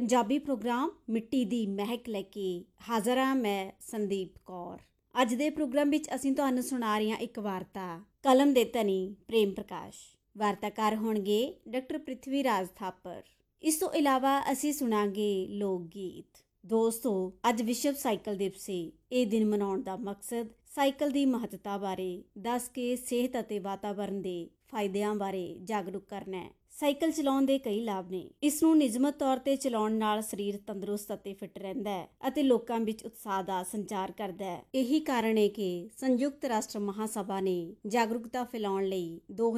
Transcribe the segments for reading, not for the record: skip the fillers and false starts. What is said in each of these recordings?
Punjabi programme ਮਿੱਟੀ ਦੀ ਮਹਿਕ ਲੈ ਕੇ ਹਾਜ਼ਰ ਹਾਂ ਮੈਂ ਸੰਦੀਪ ਕੌਰ। ਅੱਜ ਦੇ ਪ੍ਰੋਗਰਾਮ ਵਿੱਚ ਅਸੀਂ ਤੁਹਾਨੂੰ ਸੁਣਾ ਰਹੇ ਹਾਂ ਇੱਕ ਵਾਰਤਾ, ਕਲਮ ਦੇ ਧਨੀ ਪ੍ਰੇਮ ਪ੍ਰਕਾਸ਼। ਵਾਰਤਾਕਾਰ ਹੋਣਗੇ ਡਾਕਟਰ ਪ੍ਰਿਥਵੀ ਰਾਜ ਥਾਪਰ। ਇਸ ਤੋਂ ਇਲਾਵਾ ਅਸੀਂ ਸੁਣਾਂਗੇ ਲੋਕ ਗੀਤ। ਦੋਸਤੋ, ਅੱਜ ਵਿਸ਼ਵ ਸਾਈਕਲ ਦਿਵਸ ਹੈ। ਇਹ ਦਿਨ ਮਨਾਉਣ ਦਾ ਮਕਸਦ ਸਾਈਕਲ ਦੀ ਮਹੱਤਤਾ ਬਾਰੇ ਦੱਸ ਕੇ ਸਿਹਤ ਅਤੇ ਵਾਤਾਵਰਣ ਦੇ ਫਾਇਦਿਆਂ ਬਾਰੇ ਜਾਗਰੂਕ ਕਰਨਾ ਹੈ। ਸਾਈਕਲ ਚਲਾਉਣ ਦੇ ਕਈ ਲਾਭ ਨੇ। ਇਸ ਨੂੰ ਨਿਯਮਤ ਤੌਰ ਤੇ ਚਲਾਉਣ ਨਾਲ ਸਰੀਰ ਤੰਦਰੁਸਤ ਅਤੇ ਫਿੱਟ ਰਹਿੰਦਾ ਹੈ ਅਤੇ ਲੋਕਾਂ ਵਿੱਚ ਉਤਸ਼ਾਹ ਦਾ ਸੰਚਾਰ ਕਰਦਾ ਹੈ। ਇਹੀ ਕਾਰਨ ਹੈ ਕਿ ਸੰਯੁਕਤ ਰਾਸ਼ਟਰ ਮਹਾਸਭਾ ਨੇ ਜਾਗਰੂਕਤਾ ਫੈਲਾਉਣ ਲਈ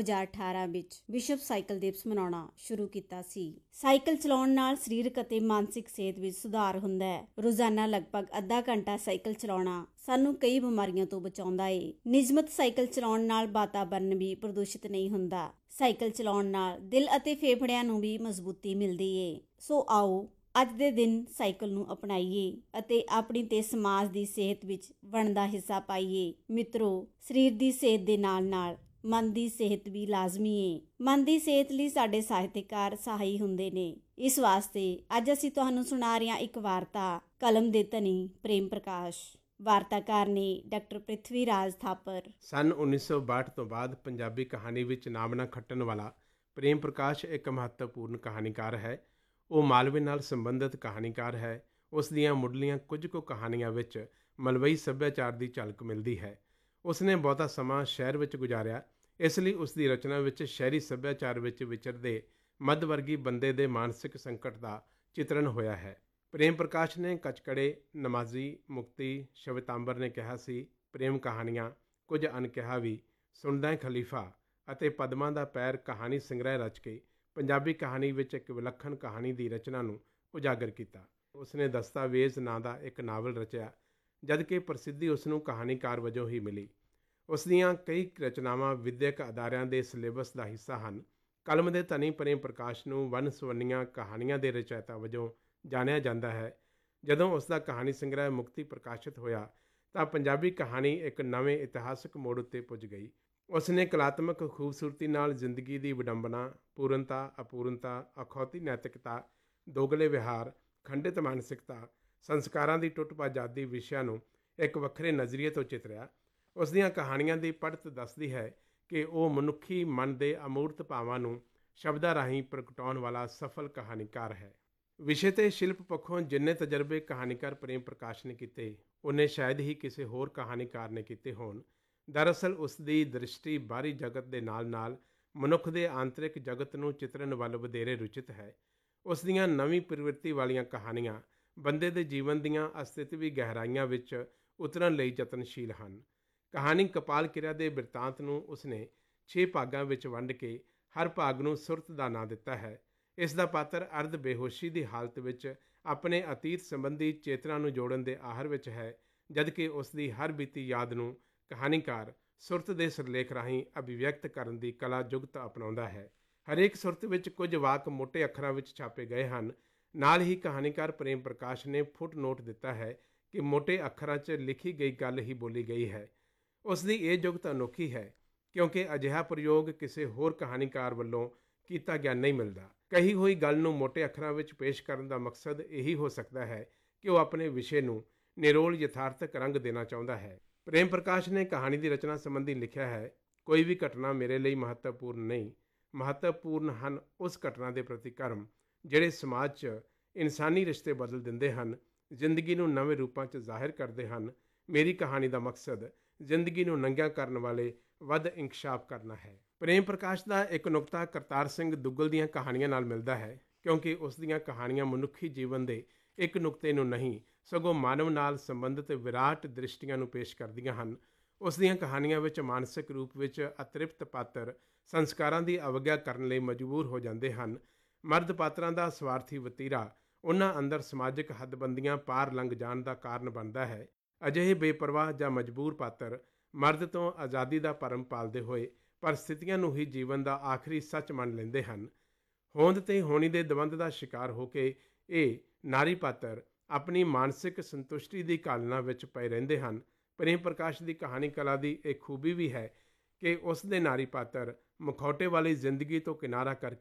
2018 ਵਿੱਚ ਵਿਸ਼ਵ ਸਾਈਕਲ ਦਿਵਸ ਮਨਾਉਣਾ ਸ਼ੁਰੂ ਕੀਤਾ ਸੀ। ਸਾਈਕਲ ਚਲਾਉਣ ਨਾਲ ਸਰੀਰਕ ਅਤੇ ਮਾਨਸਿਕ ਸਿਹਤ ਵਿੱਚ ਸੁਧਾਰ ਹੁੰਦਾ ਹੈ। ਰੋਜ਼ਾਨਾ ਲਗਭਗ ਅੱਧਾ ਘੰਟਾ ਸਾਈਕਲ ਚਲਾਉਣਾ ਸਾਨੂੰ ਕਈ ਬਿਮਾਰੀਆਂ ਤੋਂ ਬਚਾਉਂਦਾ ਹੈ। ਨਿਯਮਤ ਸਾਈਕਲ ਚਲਾਉਣ ਨਾਲ ਵਾਤਾਵਰਣ ਵੀ ਪ੍ਰਦੂਸ਼ਿਤ ਨਹੀਂ ਹੁੰਦਾ। ਸਾਈਕਲ ਚਲਾਉਣ ਨਾਲ ਦਿਲ ਅਤੇ ਫੇਫੜਿਆਂ ਨੂੰ ਵੀ ਮਜ਼ਬੂਤੀ ਮਿਲਦੀ ਏ। ਸੋ ਆਓ ਅੱਜ ਦੇ ਦਿਨ ਸਾਈਕਲ ਨੂੰ ਅਪਣਾਈਏ ਅਤੇ ਆਪਣੀ ਤੇ ਸਮਾਜ ਦੀ ਸਿਹਤ ਵਿੱਚ ਬਣਦਾ ਹਿੱਸਾ ਪਾਈਏ। ਮਿੱਤਰੋ, ਸਰੀਰ ਦੀ ਸਿਹਤ ਦੇ ਨਾਲ ਮਨ ਦੀ ਸਿਹਤ ਵੀ ਲਾਜ਼ਮੀ ਏ। ਮਨ ਦੀ ਸਿਹਤ ਲਈ ਸਾਡੇ ਸਾਹਿਤਕਾਰ ਸਹਾਈ ਹੁੰਦੇ ਨੇ। ਇਸ ਵਾਸਤੇ ਅੱਜ ਅਸੀਂ ਤੁਹਾਨੂੰ ਸੁਣਾ ਰਹੇ ਹਾਂ ਇੱਕ ਵਾਰਤਾ, ਕਲਮ ਦੇ ਧਨੀ ਪ੍ਰੇਮ ਪ੍ਰਕਾਸ਼। ਵਾਰਤਾਕਾਰ ਨੇ ਡਾਕਟਰ ਪ੍ਰਿਥਵੀ ਰਾਜ ਥਾਪਰ। ਸੰਨ 1962 ਤੋਂ ਬਾਅਦ ਪੰਜਾਬੀ ਕਹਾਣੀ ਵਿੱਚ ਨਾਮ ਨਾ ਖੱਟਣ ਵਾਲਾ ਪ੍ਰੇਮ ਪ੍ਰਕਾਸ਼ ਇੱਕ ਮਹੱਤਵਪੂਰਨ ਕਹਾਣੀਕਾਰ ਹੈ। ਉਹ ਮਾਲਵੇ ਨਾਲ ਸੰਬੰਧਿਤ ਕਹਾਣੀਕਾਰ ਹੈ। ਉਸ ਦੀਆਂ ਮੁੱਢਲੀਆਂ ਕੁਝ ਕੁ ਕਹਾਣੀਆਂ ਵਿੱਚ ਮਲਵਈ ਸੱਭਿਆਚਾਰ ਦੀ ਝਲਕ ਮਿਲਦੀ ਹੈ। ਉਸਨੇ ਬਹੁਤਾ ਸਮਾਂ ਸ਼ਹਿਰ ਵਿੱਚ ਗੁਜ਼ਾਰਿਆ, ਇਸ ਲਈ ਉਸ ਦੀ ਰਚਨਾ ਵਿੱਚ ਸ਼ਹਿਰੀ ਸੱਭਿਆਚਾਰ ਵਿੱਚ ਵਿਚਰਦੇ ਮੱਧ ਵਰਗੀ ਬੰਦੇ ਦੇ ਮਾਨਸਿਕ ਸੰਕਟ ਦਾ ਚਿਤਰਣ ਹੋਇਆ ਹੈ। ਪ੍ਰੇਮ ਪ੍ਰਕਾਸ਼ ਨੇ ਕਚਕੜੇ, ਨਮਾਜ਼ੀ, ਮੁਕਤੀ, ਸ਼ਵੇਤਾਂਬਰ ਨੇ ਕਿਹਾ ਸੀ, ਪ੍ਰੇਮ ਕਹਾਣੀਆਂ, ਕੁਝ ਅਣਕਿਹਾ ਵੀ, ਸੁਣਦਾ ਖਲੀਫਾ ਅਤੇ ਪਦਮਾਂ ਦਾ ਪੈਰ ਕਹਾਣੀ ਸੰਗ੍ਰਹਿ ਰਚ ਕੇ ਪੰਜਾਬੀ ਕਹਾਣੀ ਵਿੱਚ ਇੱਕ ਵਿਲੱਖਣ ਕਹਾਣੀ ਦੀ ਰਚਨਾ ਨੂੰ ਉਜਾਗਰ ਕੀਤਾ। ਉਸਨੇ ਦਸਤਾਵੇਜ਼ ਨਾਂ ਦਾ ਇੱਕ ਨਾਵਲ ਰਚਿਆ, ਜਦਕਿ ਪ੍ਰਸਿੱਧੀ ਉਸਨੂੰ ਕਹਾਣੀਕਾਰ ਵਜੋਂ ਹੀ ਮਿਲੀ। ਉਸ ਦੀਆਂ ਕਈ ਰਚਨਾਵਾਂ ਵਿੱਦਿਅਕ ਅਦਾਰਿਆਂ ਦੇ ਸਿਲੇਬਸ ਦਾ ਹਿੱਸਾ ਹਨ। ਕਲਮ ਦੇ ਧਨੀ ਪ੍ਰੇਮ ਪ੍ਰਕਾਸ਼ ਨੂੰ ਵੰਨ-ਸੁਵੰਨੀਆਂ ਕਹਾਣੀਆਂ ਦੇ ਰਚੈਤਾ ਵਜੋਂ ਜਾਣਿਆ ਜਾਂਦਾ ਹੈ। ਜਦੋਂ ਉਸ ਦਾ ਕਹਾਣੀ ਸੰਗ੍ਰਹਿ ਮੁਕਤੀ ਪ੍ਰਕਾਸ਼ਿਤ ਹੋਇਆ ਤਾਂ ਪੰਜਾਬੀ ਕਹਾਣੀ ਇੱਕ ਨਵੇਂ ਇਤਿਹਾਸਕ ਮੋੜ ਉੱਤੇ ਪੁੱਜ ਗਈ। ਉਸ ਨੇ ਕਲਾਤਮਕ ਖੂਬਸੂਰਤੀ ਨਾਲ ਜ਼ਿੰਦਗੀ ਦੀ ਵਿਡੰਬਨਾ, ਪੂਰਨਤਾ, ਅਪੂਰਨਤਾ, ਅਖੌਤੀ ਨੈਤਿਕਤਾ, ਦੋਗਲੇ ਵਿਹਾਰ, ਖੰਡਿਤ ਮਾਨਸਿਕਤਾ, ਸੰਸਕਾਰਾਂ ਦੀ ਟੁੱਟ-ਭੱਜ ਆਦਿ ਵਿਸ਼ਿਆਂ ਨੂੰ ਇੱਕ ਵੱਖਰੇ ਨਜ਼ਰੀਏ ਤੋਂ ਚਿਤਰਿਆ। ਉਸ ਦੀਆਂ ਕਹਾਣੀਆਂ ਦੀ ਪੜ੍ਹਤ ਦੱਸਦੀ ਹੈ ਕਿ ਉਹ ਮਨੁੱਖੀ ਮਨ ਦੇ ਅਮੂਰਤ ਭਾਵਾਂ ਨੂੰ ਸ਼ਬਦਾਂ ਰਾਹੀਂ ਪ੍ਰਗਟਾਉਣ ਵਾਲਾ ਸਫਲ ਕਹਾਣੀਕਾਰ ਹੈ। ਵਿਸ਼ੇ ਤੇ ਸ਼ਿਲਪ ਪੱਖੋਂ ਜਿੰਨੇ ਤਜਰਬੇ ਕਹਾਣੀਕਾਰ ਪ੍ਰੇਮ ਪ੍ਰਕਾਸ਼ ਨੇ ਕੀਤੇ, ਉਹਨੇ ਸ਼ਾਇਦ ਹੀ ਕਿਸੇ ਹੋਰ ਕਹਾਣੀਕਾਰ ਨੇ ਕੀਤੇ ਹੋਣ। ਦਰਅਸਲ ਉਸ ਦੀ ਦ੍ਰਿਸ਼ਟੀ ਬਾਹਰੀ ਜਗਤ ਦੇ ਨਾਲ ਮਨੁੱਖ ਦੇ ਆਂਤਰਿਕ ਜਗਤ ਨੂੰ ਚਿਤਰਨ ਵੱਲ ਵਧੇਰੇ ਰੁਚਿਤ ਹੈ। ਉਸ ਦੀਆਂ ਨਵੀਂ ਪ੍ਰਵਿਰਤੀ ਵਾਲੀਆਂ ਕਹਾਣੀਆਂ ਬੰਦੇ ਦੇ ਜੀਵਨ ਦੀਆਂ ਅਸਤਿਤਵੀ ਗਹਿਰਾਈਆਂ ਵਿੱਚ ਉਤਰਨ ਲਈ ਯਤਨਸ਼ੀਲ ਹਨ। ਕਹਾਣੀ ਕਪਾਲ ਕਿਰਿਆ ਦੇ ਬਿਰਤਾਂਤ ਨੂੰ ਉਸਨੇ 6 ਭਾਗਾਂ ਵਿੱਚ ਵੰਡ ਕੇ ਹਰ ਭਾਗ ਨੂੰ ਸੁਰਤ ਦਾ ਨਾਂ ਦਿੱਤਾ ਹੈ। ਇਸ ਦਾ ਪਾਤਰ ਅਰਧ ਬੇਹੋਸ਼ੀ ਦੀ ਹਾਲਤ ਵਿੱਚ ਆਪਣੇ ਅਤੀਤ ਸੰਬੰਧੀ ਚੇਤਨਾ ਨੂੰ ਜੋੜਨ ਦੇ ਆਹਰ ਵਿੱਚ ਹੈ, ਜਦਕਿ ਉਸ ਦੀ ਹਰ ਬੀਤੀ ਯਾਦ ਨੂੰ ਕਹਾਣੀਕਾਰ ਸੁਰਤ ਦੇ ਸਿਰਲੇਖ ਰਾਹੀਂ ਅਭਿਵਿਅਕਤ ਕਰਨ ਦੀ ਕਲਾ ਜੁਗਤ ਅਪਣਾਉਂਦਾ ਹੈ। ਹਰੇਕ ਸੁਰਤ ਵਿੱਚ ਕੁਝ ਵਾਕ ਮੋਟੇ ਅੱਖਰਾਂ ਵਿੱਚ ਛਾਪੇ ਗਏ ਹਨ। ਨਾਲ ਹੀ ਕਹਾਣੀਕਾਰ ਪ੍ਰੇਮ ਪ੍ਰਕਾਸ਼ ਨੇ ਫੁੱਟ ਨੋਟ ਦਿੱਤਾ ਹੈ ਕਿ ਮੋਟੇ ਅੱਖਰਾਂ 'ਚ ਲਿਖੀ ਗਈ ਗੱਲ ਹੀ ਬੋਲੀ ਗਈ ਹੈ। ਉਸ ਦੀ ਇਹ ਜੁਗਤ ਅਨੋਖੀ ਹੈ ਕਿਉਂਕਿ ਅਜਿਹਾ ਪ੍ਰਯੋਗ ਕਿਸੇ ਹੋਰ ਕਹਾਣੀਕਾਰ ਵੱਲੋਂ ਕੀਤਾ ਗਿਆ ਨਹੀਂ ਮਿਲਦਾ। ਕਹੀ ਹੋਈ ਗੱਲ ਨੂੰ ਮੋਟੇ ਅੱਖਰਾਂ ਵਿੱਚ ਪੇਸ਼ ਕਰਨ ਦਾ ਮਕਸਦ ਇਹੀ ਹੋ ਸਕਦਾ ਹੈ ਕਿ ਉਹ ਆਪਣੇ ਵਿਸ਼ੇ ਨੂੰ ਨਿਰੋਲ ਯਥਾਰਥਕ ਰੰਗ ਦੇਣਾ ਚਾਹੁੰਦਾ ਹੈ। ਪ੍ਰੇਮ ਪ੍ਰਕਾਸ਼ ਨੇ ਕਹਾਣੀ ਦੀ ਰਚਨਾ ਸੰਬੰਧੀ ਲਿਖਿਆ ਹੈ, ਕੋਈ ਵੀ ਘਟਨਾ ਮੇਰੇ ਲਈ ਮਹੱਤਵਪੂਰਨ ਨਹੀਂ, ਮਹੱਤਵਪੂਰਨ ਹਨ ਉਸ ਘਟਨਾ ਦੇ ਪ੍ਰਤੀ ਕਰਮ ਜਿਹੜੇ ਸਮਾਜ 'ਚ ਇਨਸਾਨੀ ਰਿਸ਼ਤੇ ਬਦਲ ਦਿੰਦੇ ਹਨ, ਜ਼ਿੰਦਗੀ ਨੂੰ ਨਵੇਂ ਰੂਪਾਂ 'ਚ ਜ਼ਾਹਿਰ ਕਰਦੇ ਹਨ। ਮੇਰੀ ਕਹਾਣੀ ਦਾ ਮਕਸਦ ਜ਼ਿੰਦਗੀ ਨੂੰ ਨੰਗਿਆ ਕਰਨ ਵਾਲੇ ਵੱਧ ਇੰਕਸ਼ਾਫ ਕਰਨਾ ਹੈ। ਪ੍ਰੇਮ ਪ੍ਰਕਾਸ਼ ਦਾ ਇੱਕ ਨੁਕਤਾ ਕਰਤਾਰ ਸਿੰਘ ਦੁੱਗਲ ਦੀਆਂ ਕਹਾਣੀਆਂ ਨਾਲ ਮਿਲਦਾ ਹੈ, ਕਿਉਂਕਿ ਉਸ ਦੀਆਂ ਕਹਾਣੀਆਂ ਮਨੁੱਖੀ ਜੀਵਨ ਦੇ ਇੱਕ ਨੁਕਤੇ ਨੂੰ ਨਹੀਂ, ਸਗੋਂ ਮਾਨਵ ਨਾਲ ਸੰਬੰਧਿਤ ਵਿਰਾਟ ਦ੍ਰਿਸ਼ਟੀਆਂ ਨੂੰ ਪੇਸ਼ ਕਰਦੀਆਂ ਹਨ। ਉਸ ਦੀਆਂ ਕਹਾਣੀਆਂ ਵਿੱਚ ਮਾਨਸਿਕ ਰੂਪ ਵਿੱਚ ਅਤ੍ਰਿਪਤ ਪਾਤਰ ਸੰਸਕਾਰਾਂ ਦੀ ਅਵਗਿਆ ਕਰਨ ਲਈ ਮਜਬੂਰ ਹੋ ਜਾਂਦੇ ਹਨ। ਮਰਦ ਪਾਤਰਾਂ ਦਾ ਸਵਾਰਥੀ ਵਤੀਰਾ ਉਹਨਾਂ ਅੰਦਰ ਸਮਾਜਿਕ ਹੱਦਬੰਦੀਆਂ ਪਾਰ ਲੰਘ ਜਾਣ ਦਾ ਕਾਰਨ ਬਣਦਾ ਹੈ। ਅਜਿਹੇ ਬੇਪਰਵਾਹ ਜਾਂ ਮਜਬੂਰ ਪਾਤਰ ਮਰਦ ਤੋਂ ਆਜ਼ਾਦੀ ਦਾ ਭਰਮ ਪਾਲਦੇ ਹੋਏ ਪਰਿਸਥਿਤੀਆਂ ਨੂੰ ਹੀ ਜੀਵਨ ਦਾ ਆਖਰੀ ਸੱਚ ਮੰਨ ਲੈਂਦੇ ਹਨ। ਹੋਂਦ ਤੇ ਹੋਣੀ ਦੇ ਦਵੰਦ ਦਾ ਸ਼ਿਕਾਰ ਹੋ ਕੇ ਇਹ ਨਾਰੀ ਪਾਤਰ ਆਪਣੀ ਮਾਨਸਿਕ ਸੰਤੁਸ਼ਟੀ ਦੀ ਕਾਲਨਾ ਵਿੱਚ ਪਏ ਰਹਿੰਦੇ ਹਨ। ਪ੍ਰੇਮ ਪ੍ਰਕਾਸ਼ ਦੀ ਕਹਾਣੀ ਕਲਾ ਦੀ ਇਹ ਖੂਬੀ ਵੀ ਹੈ ਕਿ ਉਸ ਦੇ ਨਾਰੀ ਪਾਤਰ ਮੁਖੌਟੇ ਵਾਲੀ ਜ਼ਿੰਦਗੀ ਤੋਂ ਕਿਨਾਰਾ ਕਰਕੇ